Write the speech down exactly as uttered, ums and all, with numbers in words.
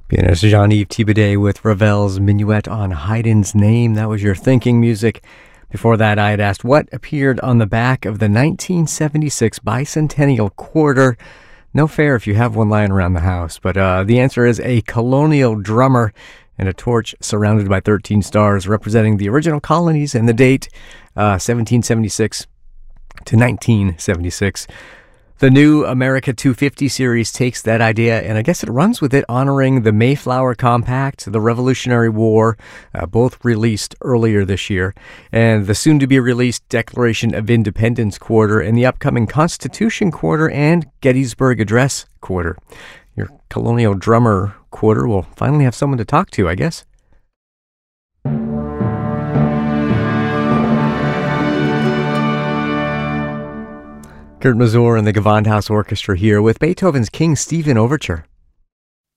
Pianist Jean-Yves Thibaudet with Ravel's Minuet on Haydn's Name. That was your thinking music. Before that, I had asked what appeared on the back of the nineteen seventy-six Bicentennial Quarter. No fair if you have one lying around the house, but uh, the answer is a colonial drummer and a torch surrounded by thirteen stars representing the original colonies and the date uh, seventeen seventy-six to nineteen seventy-six. The new America two fifty series takes that idea, and I guess it runs with it, honoring the Mayflower Compact, the Revolutionary War, uh, both released earlier this year, and the soon-to-be-released Declaration of Independence Quarter, and the upcoming Constitution Quarter and Gettysburg Address Quarter. Your colonial drummer quarter will finally have someone to talk to, I guess. Kurt Masur and the Gewandhaus Orchestra here with Beethoven's King Stephen Overture.